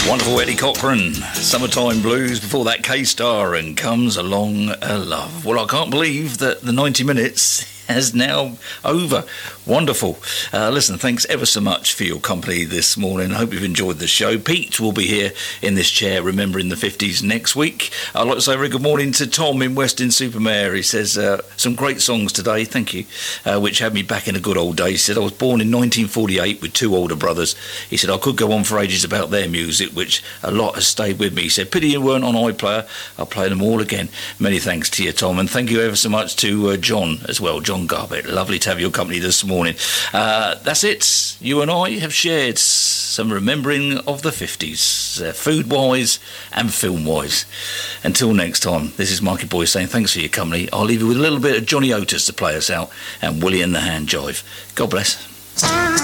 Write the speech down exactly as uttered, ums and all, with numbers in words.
Wonderful Eddie Cochran, Summertime Blues. Before that, K-Star and Comes Along a Love. Well, I can't believe that the ninety minutes is now over. Wonderful. Uh, listen, thanks ever so much for your company this morning. I hope you've enjoyed the show. Pete will be here in this chair, remembering the fifties next week. I'd like to say a very good morning to Tom in Weston-super-Mare. He says, uh, some great songs today, thank you, uh, which had me back in a good old day. He said, I was born in nineteen forty-eight with two older brothers. He said, I could go on for ages about their music, which a lot has stayed with me. He said, pity you weren't on iPlayer. I'll play them all again. Many thanks to you, Tom, and thank you ever so much to uh, John as well, John Garbutt. Lovely to have your company this morning. Uh, that's it. You and I have shared some remembering of the fifties, uh, food-wise and film-wise. Until next time, this is Mikey Boy saying thanks for your company. I'll leave you with a little bit of Johnny Otis to play us out and Willie and the Hand Jive. God bless.